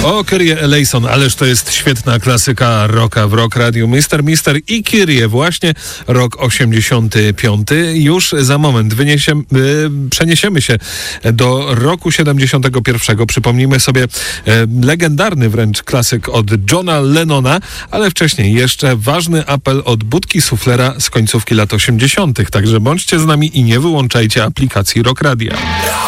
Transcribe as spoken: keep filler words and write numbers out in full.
O, Kyrie Eleison, ależ to jest świetna klasyka rocka w Rock Radio. mister Mister i Kyrie, właśnie rok osiemdziesiąty piąty. Już za moment wyniesiem, yy, przeniesiemy się do roku siedemdziesiątego pierwszego. Przypomnijmy sobie yy, legendarny wręcz klasyk od Johna Lennona, ale wcześniej jeszcze ważny apel od budki suflera z końcówki lat osiemdziesiątych. Także bądźcie z nami i nie wyłączajcie aplikacji Rock Radia.